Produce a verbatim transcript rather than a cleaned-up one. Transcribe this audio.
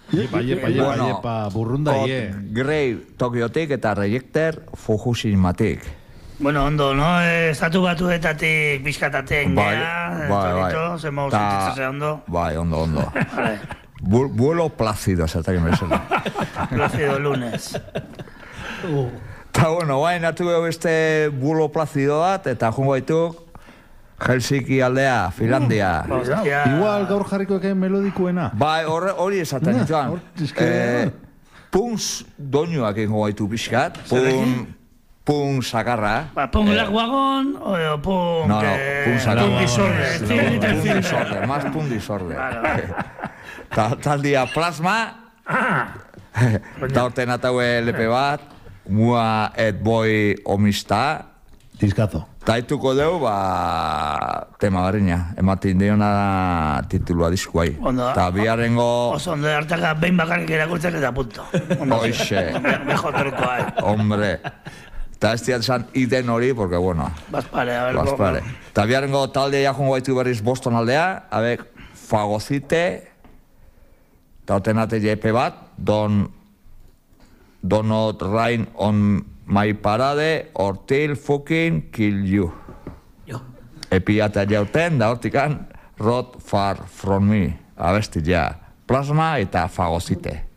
Yepa, yepa, yepa, yepa, burrunda ie. Grey Tokiotik eta Rejecter Fukushimatik. Bueno, ondo, no? Estatu batuetatik pixkataten gea, torito, zemo sentitzen ondo. Bai, ondo, ondo. Vuelo plácido, zertakin bezala. Plácido lunes. Eta, bueno, bain, hartu behu beste vuelo plácido bat, eta jungo baituk Helsinki aldea, Finlandia. Igual gaur jarriko eken melodikuena. Bai, hori esaten dituan. Punz doinuak ingo baitu pixkat. Pun sakarra. Pun laguagon, o pun... No, no, pun sakarra. Pun disorde. Pun disorde, más pun disorde. Taldia plasma. Eta orten ataue lepe bat. Mua et boi omista. Diskazo. Taituko deu, ba... tema barriña. Ematen diona titulua diskuai. Eta biarengo... Oso ondo hartaka behin bakarrik erakurtzak eta punto. Oixe. Bejo torkoa, eh. Hombre. Eta ez diatzen iden hori, porque, bueno... Bazpare, a ver... Bazpare. Eta biarengo talde jakungo baitu berriz Boston aldea, abek, Fagocite, eta otenate jepe bat, don... Don't not rain on my parade, or till fucking kill you. Jo. Epiata jauten, da hortikan, Rot far from me, abesti ja. Plasma eta Fagocite.